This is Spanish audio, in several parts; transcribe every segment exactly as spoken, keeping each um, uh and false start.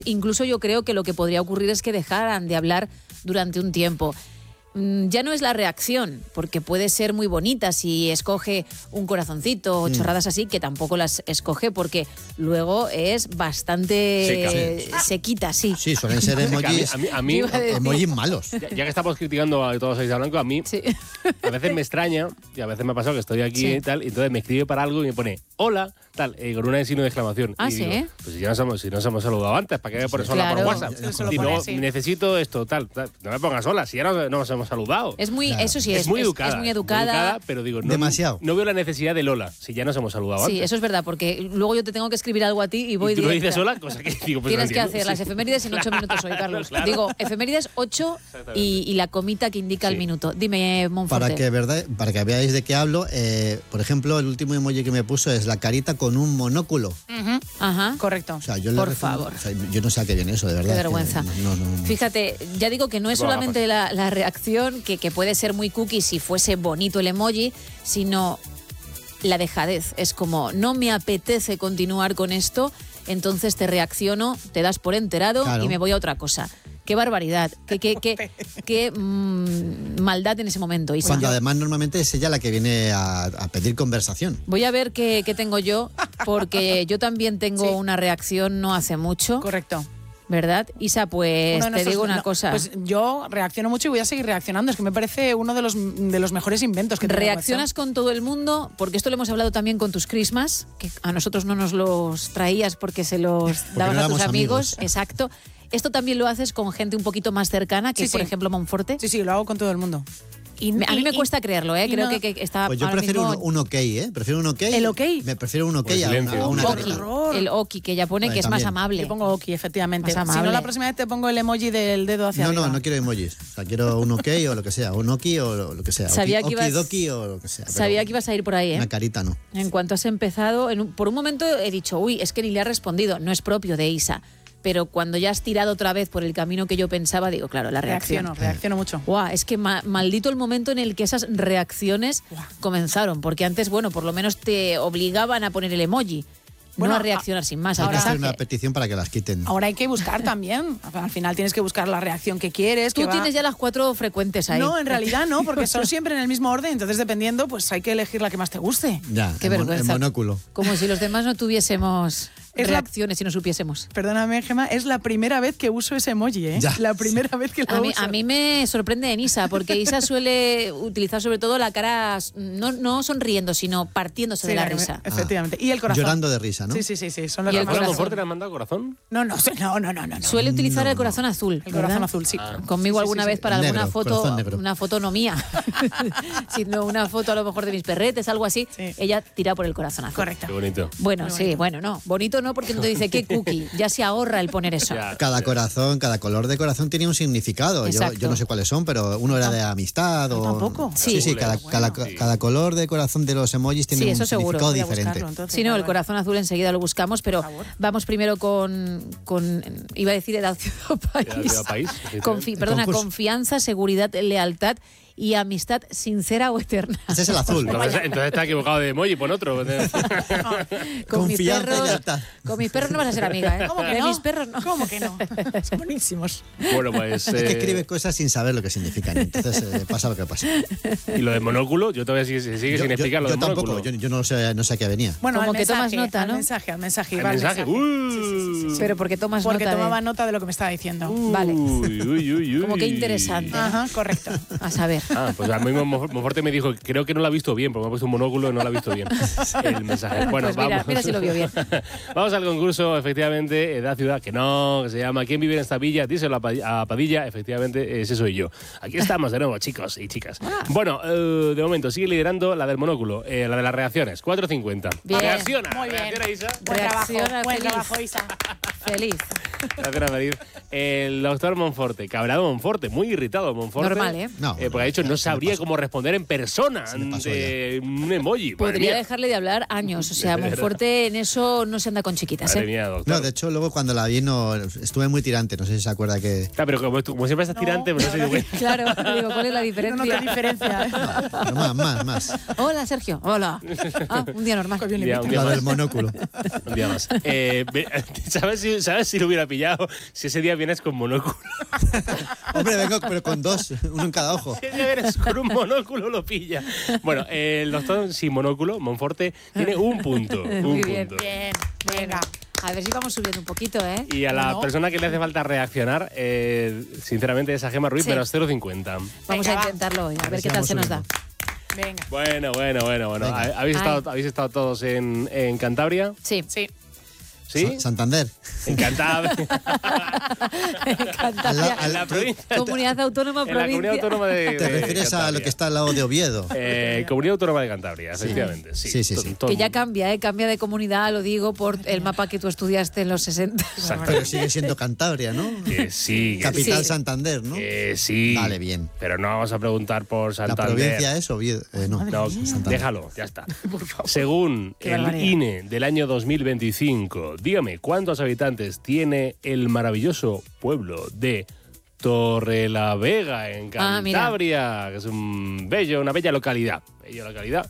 Incluso yo creo que lo que podría ocurrir es que dejaran de hablar durante un tiempo. Ya no es la reacción, porque puede ser muy bonita si escoge un corazoncito o mm. chorradas así, que tampoco las escoge porque luego es bastante Seca. sequita, sí. Sí, suelen ser emojis, a mí, a mí, a mí emojis malos. Ya, ya que estamos criticando a todos los seis a blanco, a mí sí. a veces me extraña, y a veces me ha pasado que estoy aquí sí. y tal, y entonces me escribe para algo y me pone hola, tal, eh, con una signo de exclamación. Ah, y ¿sí? Digo, pues si ya nos hemos, si nos hemos saludado antes, ¿para qué me pones hola claro. por WhatsApp? Eso y pone, no, sí. necesito esto, tal, tal. No me pongas hola, si ya no, no nos hemos saludado. Es muy, claro. eso sí, es, es, muy es, educada, es muy educada. Muy educada, pero digo, no, demasiado. No veo la necesidad del hola, si ya nos hemos saludado sí, antes. eso es verdad, porque luego yo te tengo que escribir algo a ti y voy y tú directa. no dices hola, cosa que digo, pues Tienes no que entiendo. hacer las efemérides en ocho minutos hoy, Carlos. Claro. Digo, efemérides ocho y, y la comita que indica Sí. el minuto. Dime, Monforte. Para que, verdad, para que veáis de qué hablo, eh, por ejemplo, el último emoji que me puso es la carita con un monóculo. Uh-huh. Ajá. Correcto. O sea, yo Por le favor. O sea, yo no sé a qué viene eso, de verdad. Qué vergüenza. Que no, no, no. Fíjate, ya digo que no es solamente la, la reacción, que, que puede ser muy cookie si fuese bonito el emoji, sino la dejadez. Es como, no me apetece continuar con esto, entonces te reacciono, te das por enterado Claro. y me voy a otra cosa. Qué barbaridad, qué, qué, qué, qué mmm, maldad en ese momento. Isa. Cuando además normalmente es ella la que viene a, a pedir conversación. Voy a ver qué, qué tengo yo, porque yo también tengo Sí. una reacción no hace mucho. Correcto. ¿Verdad? Isa, pues Uno de te nuestros- digo una no, cosa. Pues yo reacciono mucho y voy a seguir reaccionando. Es que me parece uno de los, de los mejores inventos que tiene ¿Reaccionas WhatsApp. con todo el mundo? Porque esto lo hemos hablado también con tus Christmas, que a nosotros no nos los traías porque se los dabas no a tus éramos amigos. amigos. Exacto. ¿Esto también lo haces con gente un poquito más cercana, que Sí, por sí. ejemplo Monforte? Sí, sí, lo hago con todo el mundo. Y, Me- a mí y- me y- cuesta creerlo, ¿eh? y Creo no- que, que está Pues yo ahora prefiero mismo un, un ok, ¿eh? Prefiero un ok. ¿El ok? Me prefiero un ok Pues a una, silencio. a una Oki, carita. horror. el Oki, que ya pone Vale, que es más también. amable. Yo pongo ok, efectivamente. Más Si amable. no, la próxima vez te pongo el emoji del dedo hacia No, arriba. no, no quiero emojis. O sea, quiero un ok o lo que sea. Un oki o lo, lo que sea. Sabía Oki, que ibas- okidoki o lo que sea. pero Sabía que ibas a ir por ahí, ¿eh? Una carita no. En cuanto has empezado, en un- por un momento he dicho, uy, es que ni le ha respondido, no es propio de Isa. Pero cuando ya has tirado otra vez por el camino que yo pensaba, digo, claro, la reacción. Reacciono, reacciono mucho. Guau, es que ma- maldito el momento en el que esas reacciones Guau. comenzaron, porque antes, bueno, por lo menos te obligaban a poner el emoji, Bueno, no a reaccionar sin más. Hay al que hacer mensaje. una petición para que las quiten. Ahora hay que buscar también. Al final tienes que buscar la reacción que quieres. Tú que va- tienes ya las cuatro frecuentes ahí. No, en realidad no, porque son siempre en el mismo orden. Entonces, dependiendo, pues hay que elegir la que más te guste. Ya, Qué el, mon- el vergüenza. monóculo. Como si los demás no tuviésemos Es la- reacciones y no supiésemos. Perdóname, Gemma, es la primera vez que uso ese emoji, ¿eh? Ya. La primera vez que lo A mí, uso. a mí me sorprende en Isa, porque Isa suele utilizar sobre todo la cara, no, no sonriendo, sino partiéndose Sí, de la que me- risa. Efectivamente. Y el corazón. Llorando de risa, ¿no? Sí, sí, sí, sí. Son los Y el que más ¿Ahora corazón. Monforte le han mandado corazón? No, no, no, no, no, no. no. Suele utilizar el corazón azul. El corazón ¿verdad? azul, sí. Conmigo Sí, sí, alguna sí, vez sí. para Negro, alguna foto, corazón negro. una foto no mía, sino una foto a lo mejor de mis perretes, algo así. Sí. Ella tira por el corazón azul. Correcto. Qué bonito. Bueno, Muy sí, bonito. bueno, no. Bonito no, porque no te dice qué cookie. Ya se ahorra el poner eso. Ya. Cada corazón, cada color de corazón tenía un significado. Yo, Exacto. yo no sé cuáles son, pero uno era de amistad o... tampoco. Sí, Sí. sí, cada, cada, Sí. cada color de corazón de los emojis tiene Sí, un eso seguro. significado Voy a diferente. buscarlo, entonces, Sí, no, vale, el vale. corazón azul enseguida lo buscamos, pero favor. vamos primero con, con iba a decir edad ciudad país. Edad, ciudad, país, Confi- perdona, concurso. confianza, seguridad, lealtad y amistad sincera o eterna. Ese es el azul. Entonces, entonces está equivocado de emoji, pon otro. Con mis Confianza y perros, lealtad. con mis perros no vas a ser amiga, ¿eh? ¿Cómo que De no? mis perros no. ¿Cómo que no? Son buenísimos. Bueno, pues. Es que eh, escribe cosas sin saber lo que significan. Entonces eh, pasa lo que pasa. Y lo del monóculo, yo todavía sigue, sigue Yo, sin yo- explicar lo yo del tampoco, monóculo. yo, yo no sé, no sé a qué venía. Bueno, Como al que tomas mensaje, nota, al ¿no? mensaje, al mensaje. El iba al mensaje. Sí, sí, sí, sí, sí. Pero porque tomas Porque nota tomaba de... nota de lo que me estaba diciendo. Vale. Uy, uy, uy, uy. Como que interesante. Ajá, correcto. A saber. Ah, pues a mí Monforte me dijo, creo que no lo ha visto bien, porque me ha puesto un monóculo y no lo ha visto bien. El mensaje. Bueno, Pues mira, vamos. mira si lo vio bien. Vamos al concurso, efectivamente, Edad Ciudad, que no, que se llama ¿Quién vive en esta villa? Díselo a Pa- a Padilla, efectivamente, ese soy yo. Aquí estamos de nuevo, chicos y chicas. Bueno, eh, de momento sigue liderando la del monóculo, eh, la de las reacciones, cuatro cincuenta. Bien. Reacciona, Muy bien. reacciona, Isa. Buen trabajo, Reacciona buen feliz. trabajo, Isa. Feliz. Reacciona feliz. El doctor Monforte, cabreado Monforte, muy irritado Monforte. Normal, ¿eh? No, Eh, porque ha dicho, no se me sabría pasó. cómo responder en persona Se me pasó ante un emoji. Madre Podría mía. dejarle de hablar años. O sea, De verdad. Monforte en eso no se anda con chiquitas, Madre ¿eh? mía, doctor. No, de hecho, luego cuando la vi no, estuve muy tirante. No sé si se acuerda que... Claro, pero como, tú- como siempre estás tirante, pues no sé si bueno. Claro, digo, ¿cuál es la No, diferencia? no, qué diferencia. ¿eh? Pero más, más, más. Hola, Sergio. Hola. Ah, un día normal. Un día, un día La más. del monóculo. Un día más. Eh, ve- ¿Sabes si si, ¿sabes si lo hubiera pillado? Si ese día vienes con monóculo. Hombre, vengo pero con dos, uno en cada ojo. Si ese día vienes con un monóculo, lo pilla. Bueno, el doctor sin monóculo, Monforte, tiene un punto. Un Muy bien. punto. Bien, venga. A ver si vamos subiendo un poquito, ¿eh? Y a la No. persona que le hace falta reaccionar, eh, sinceramente, es a Gemma Ruiz, Sí. menos cero coma cincuenta. Vamos Venga, a va. intentarlo hoy, a, A ver ver si qué tal se nos vamos da. Venga. Bueno, bueno, bueno, bueno. Venga. ¿Ha- ¿Habéis Ay. estado, ¿Habéis estado todos en, en Cantabria? Sí, Sí. ¿Sí? Sa- Santander. En Cantabria. Cantabria. Al la- en la provincia. Comunidad Autónoma, En la provincia. comunidad autónoma de. ¿Te de refieres a lo Cantabria. que está al lado de Oviedo? Eh, comunidad autónoma de Cantabria, efectivamente. Sí, Sí, sí, To- sí. todo- Que ya cambia, ¿eh? Cambia de comunidad, lo digo por el mapa que tú estudiaste en los sesenta. Pero sigue siendo Cantabria, ¿no? Que sí, que Capital Sí. Santander, ¿no? Que sí. Vale, bien. Pero no vamos a preguntar por La Santander. provincia es Oviedo. eh, no, No, Santander. déjalo, ya está. Según Qué el barbaridad. I N E del año dos mil veinticinco, dígame, ¿cuántos habitantes tiene el maravilloso pueblo de Torrelavega, en Ah, mira. Cantabria? Que es un bello, una bella localidad. Bella localidad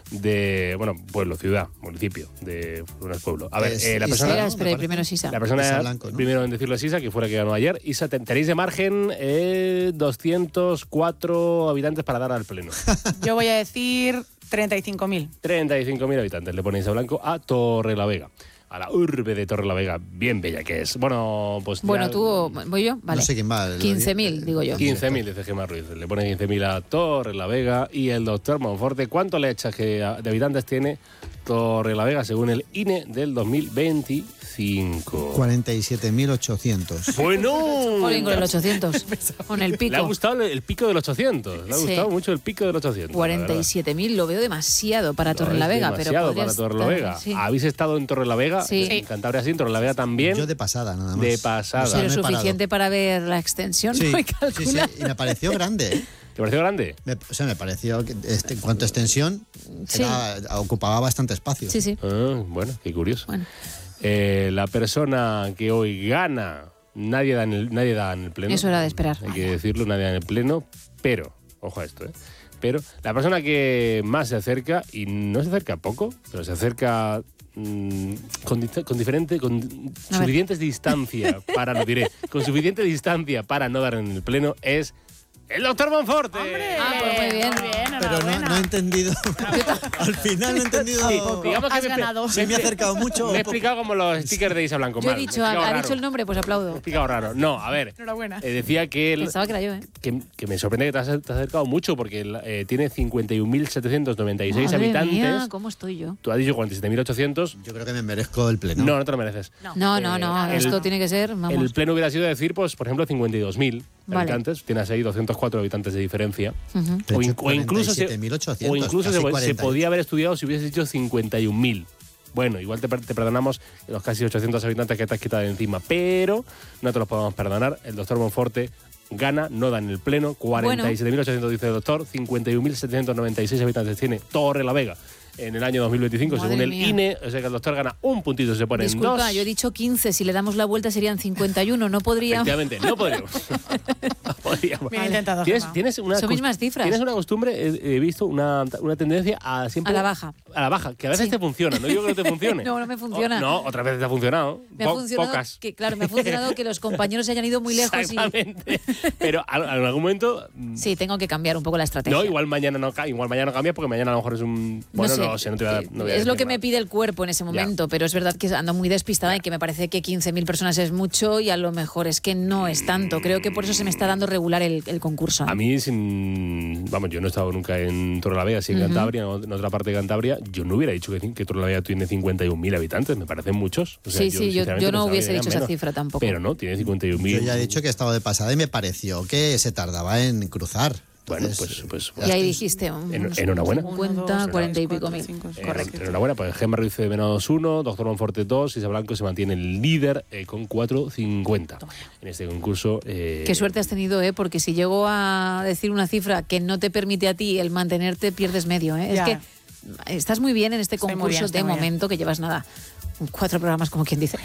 de, bueno, pueblo, ciudad, municipio, de un pueblo. A ver, Es eh, la Isa, persona... Espera, ¿no? espera, Me parece. primero es Isa. La persona Isa Blanco, ¿no? primero en decirlo es Isa, que fue la que ganó ayer. Isa, ten- tenéis de margen eh, doscientos cuatro habitantes para dar al pleno. Yo voy a decir treinta y cinco mil. treinta y cinco mil habitantes le ponéis a Blanco a Torrelavega, a la urbe de Torrelavega, bien bella que es. Bueno, pues ya- Bueno, tú, ¿voy yo? Vale. No sé quién va. el- quince mil, digo yo. quince mil, dice Gemma Ruiz. Le pone quince mil a Torrelavega. Y el doctor Monforte, ¿cuánto le echas que de habitantes tiene Torrelavega según el I N E del dos mil veinticinco? cuarenta y siete mil ochocientos. Bueno, Jolín, con el ochocientos. Con el le ha pico. gustado el, el pico del ochocientos. Le ha Sí. gustado mucho el pico del ochocientos. cuarenta y siete mil, lo veo demasiado para Torrelavega, pero Demasiado podría para estar- Torrelavega. sí. ¿Habéis estado en Torrelavega? Sí. En Cantabria sí, en Torrelavega también. Yo de pasada, nada más. De pasada. O sea, Pero no he parado. suficiente para ver la extensión, Sí, no me sí, sí, calcula. y me pareció grande, ¿eh? ¿Te pareció grande? Me- o sea, me pareció que este, en cuanto a extensión, Sí. era- ocupaba bastante espacio. Sí, sí. Ah, bueno, qué curioso. Bueno. Eh, la persona que hoy gana, nadie da en el, nadie da en el pleno. Eso era de esperar. Hay que decirlo, nadie da en el pleno, pero, ojo a esto, ¿eh? Pero la persona que más se acerca, y no se acerca poco, pero se acerca mm, con, dif- con diferente, con A ver. suficientes distancia para, lo diré, con suficiente distancia para no dar en el pleno, es el doctor Monforte. Ah, pues muy bien. Muy bien, Pero no, enhorabuena. no he entendido. Al final no he entendido. Sí, digamos que Has me, ganado. Si me he acercado mucho. me he o poco. explicado como los stickers de Isa Blanco. Yo he mal, me he dicho, explicado ha raro. dicho el nombre, pues Me he aplaudo. explicado raro. No, a ver. Enhorabuena. eh, decía que, él, Pensaba que era yo, ¿eh? que, que me sorprende que te has, te has acercado mucho porque él, eh, tiene cincuenta y un mil setecientos noventa y seis Madre habitantes. mía, ¿cómo estoy yo? Tú has dicho cuarenta y siete mil ochocientos. Yo creo que me merezco el pleno. No, no te lo mereces. No, no, no, Eh, esto el- tiene que ser, vamos. El pleno hubiera sido decir, pues, por ejemplo, cincuenta y dos mil Vale. habitantes. Tienes ahí doscientos cuatro habitantes de diferencia. Ujú. De O, hecho, in- o incluso, se, cuarenta y siete mil ochocientos, o incluso se, casi se cuarenta. podía haber estudiado si hubieses dicho cincuenta y un mil. Bueno, igual te, per- te perdonamos los casi ochocientos habitantes que te has quitado de encima, pero no te los podemos perdonar. El doctor Monforte gana, no da en el pleno. cuarenta y siete mil ochocientos dice el doctor, cincuenta y un mil setecientos noventa y seis habitantes tiene Torrelavega en el año dos mil veinticinco, Madre según el mía. I N E. O sea que el doctor gana un puntito, se pone en Disculpa, dos. yo he dicho quince, si le damos la vuelta serían cincuenta y uno, no podría. Efectivamente, no podríamos. No podríamos. Bien intentado, ¿Tienes, Gemma. tienes una Son cos- mismas cifras. Tienes una costumbre, he, he visto una, una tendencia a siempre. A la baja. A la baja, que a veces Sí. te funciona. No digo que no te funcione. No, no me funciona. O- no, otras veces te ha funcionado. Me ha Po- funcionado Pocas. que, claro, me ha funcionado que los compañeros se hayan ido muy lejos y Exactamente. Pero a- en algún momento. mm, sí, tengo que cambiar un poco la estrategia. No, igual mañana no, ca- igual mañana no cambia porque mañana a lo mejor es un. Bueno, no, sé, no te voy a dar. no voy a es lo decir que me nada. pide el cuerpo en ese momento, pero es verdad que ando muy despistada y que me parece que quince mil personas es mucho y a lo mejor es que no es tanto. Creo que por eso se me está dando regular el, el concurso. A mí, sin, vamos, yo no he estado nunca en Torrelavega, sí en Cantabria, en en otra parte de Cantabria. Yo no hubiera dicho que, que Torrelavega tiene cincuenta y un mil habitantes, me parecen muchos. O sea, Sí, sí, yo- sinceramente, yo no pensaba hubiese que eran dicho esa menos. cifra tampoco. Pero no, tiene cincuenta y un mil. Yo ya he dicho que estaba de pasada y me pareció que se tardaba en cruzar. Bueno, Entonces, pues, pues y ahí dijiste, un- En- enhorabuena. cincuenta, cuarenta y pico mil. Eh, Correcto. Enhorabuena, pues Gemma Ruiz de menos uno, doctor Monforte dos, Isa Blanco se mantiene el líder eh, con cuatro cincuenta en este concurso. eh, Qué suerte has tenido, ¿eh? Porque si llego a decir una cifra que no te permite a ti el mantenerte, pierdes medio, ¿eh? Ya. Es que estás muy bien en este Estoy muy concurso bien, estoy de muy bien. momento, que llevas nada, cuatro programas como quien dice.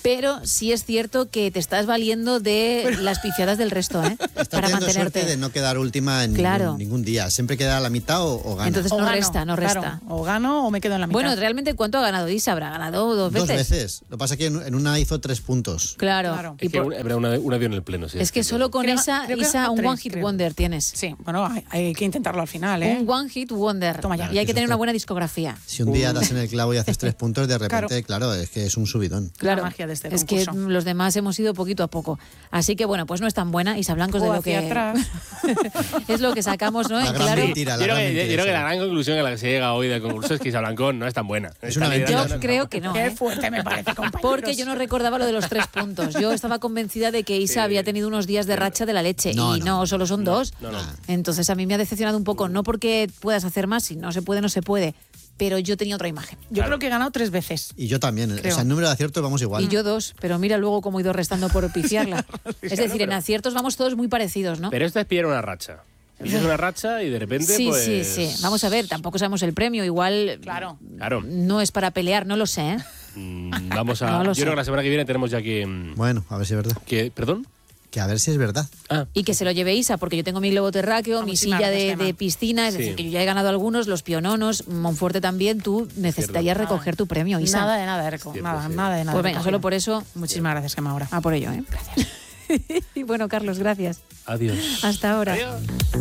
pero sí es cierto que te estás valiendo de las pifiadas del resto, ¿eh? Estás Para teniendo mantenerte. suerte de no quedar última en Claro. ningún, ningún día. Siempre queda a la mitad o, o gana. Entonces O no gano, resta, no resta. claro, o gano o me quedo en la mitad. Bueno, realmente, ¿cuánto ha ganado Isa? ¿Habrá ganado dos veces? Dos veces. Lo que pasa es que en, en una hizo tres puntos. Claro. Claro. Y Es que por- una, pero una, una dio en el pleno, sí. es que solo con Creo- esa, creo que Isa, ganó un tres, One Hit creo. Wonder tienes. Sí, bueno, hay, hay que intentarlo al final, ¿eh? Un One Hit Wonder. Toma ya. Y hay que Eso tener una está- buena discografía. Si un día das en el clavo y haces tres puntos, de repente, claro, es que es un subidón. Claro, La magia de este es que concurso. los demás hemos ido poquito a poco. Así que bueno, pues no es tan buena. Isa Blanco es de O lo que hacia atrás. es lo que sacamos, ¿no? La En gran claro. mentira, la Yo creo, gran que, yo mentira creo que esa. la gran conclusión a la que se llega hoy del concurso es que Isa Blancón no es tan buena. Es una Está mentira. liderando- Yo creo que no. Qué ¿eh? fuerte me parece, compañeros. Porque yo no recordaba lo de los tres puntos. Yo estaba convencida de que Isa había tenido unos días de racha de la leche. No, y no. no, solo son dos. No, no. Entonces a mí me ha decepcionado un poco. No porque puedas hacer más, si no se puede, no se puede. Pero yo tenía otra imagen. Yo Claro. creo que he ganado tres veces. Y yo también. Creo. O sea, en número de aciertos vamos igual. Y yo dos. Pero mira luego cómo he ido restando por pifiarla. Es decir, en aciertos vamos todos muy parecidos, ¿no? Pero esta es pillar una racha. Es una racha y de repente, Sí, pues... sí, sí. Vamos a ver, tampoco sabemos el premio. Igual Claro. Claro. no es para pelear, no lo sé. ¿eh? Mm, Vamos a... No lo yo sé. creo que la semana que viene tenemos ya que... mm, Bueno, a ver si es verdad. que ¿Perdón? Que a ver si es verdad. Ah, Y que se lo lleve Isa, porque yo tengo mi globo terráqueo, mi Muchísimas silla gracias, de, Gemma. de piscina, es Sí. decir, que yo ya he ganado algunos, los piononos, Monforte también. Tú necesitarías Nada. recoger tu premio, Isa. Nada de nada, Erco. Cierto, Nada, sí. nada de nada. Pues venga, recogido. solo por eso, Muchísimas gracias, Gemma, ahora. a por ello, ¿eh? Gracias. Y bueno, Carlos, gracias. adiós. Hasta ahora. Adiós.